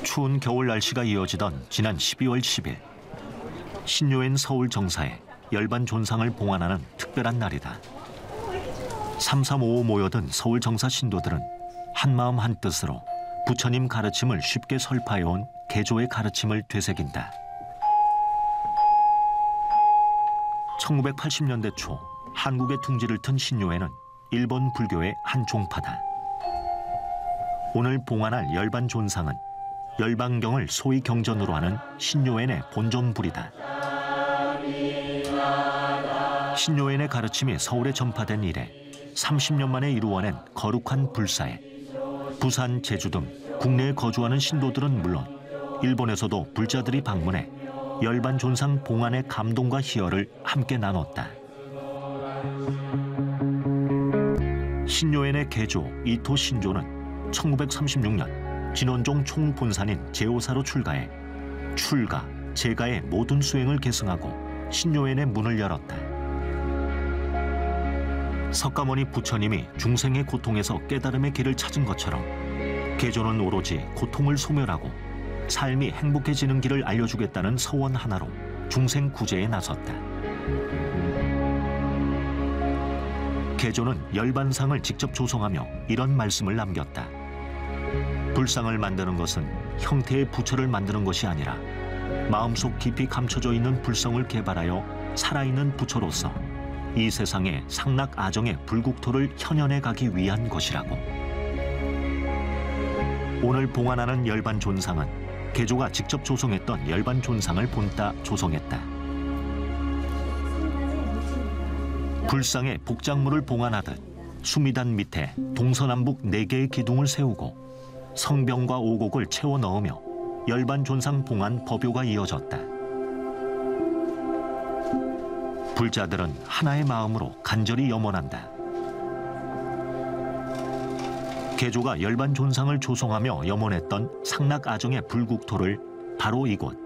추운 겨울 날씨가 이어지던 지난 12월 10일 신묘엔 서울 정사에 열반 존상을 봉안하는 특별한 날이다. 3355 모여든 서울 정사 신도들은 한마음 한뜻으로 부처님 가르침을 쉽게 설파해온 개조의 가르침을 되새긴다. 1980년대 초 한국의 둥지를 튼 신묘에는 일본 불교의 한 종파다. 오늘 봉안할 열반 존상은 열반경을 소위 경전으로 하는 신묘엔의 본존불이다. 신묘엔의 가르침이 서울에 전파된 이래 30년 만에 이루어낸 거룩한 불사에 부산, 제주 등 국내에 거주하는 신도들은 물론 일본에서도 불자들이 방문해 열반 존상 봉안의 감동과 희열을 함께 나눴다. 신묘엔의 개조 이토 신조는 1936년 진원종 총본산인 제오사로 출가해 출가, 제가의 모든 수행을 계승하고 신묘엔의 문을 열었다. 석가모니 부처님이 중생의 고통에서 깨달음의 길을 찾은 것처럼 개조는 오로지 고통을 소멸하고 삶이 행복해지는 길을 알려주겠다는 서원 하나로 중생 구제에 나섰다. 개조는 열반상을 직접 조성하며 이런 말씀을 남겼다. 불상을 만드는 것은 형태의 부처를 만드는 것이 아니라 마음속 깊이 감춰져 있는 불성을 개발하여 살아있는 부처로서 이 세상의 상락 아정의 불국토를 현현해 가기 위한 것이라고. 오늘 봉안하는 열반 존상은 개조가 직접 조성했던 열반 존상을 본따 조성했다. 불상에 복작물을 봉안하듯 수미단 밑에 동서남북 4개의 기둥을 세우고 성병과 오곡을 채워 넣으며 열반 존상 봉안 법요가 이어졌다. 불자들은 하나의 마음으로 간절히 염원한다. 개조가 열반 존상을 조성하며 염원했던 상락 아정의 불국토를 바로 이곳